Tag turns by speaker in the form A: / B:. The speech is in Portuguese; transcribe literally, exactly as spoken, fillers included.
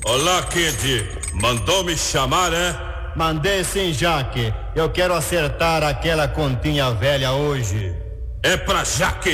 A: Olá, Kid. Mandou me chamar, é?
B: Mandei sim, Jaque. Eu quero acertar aquela continha velha hoje.
A: É pra Jaque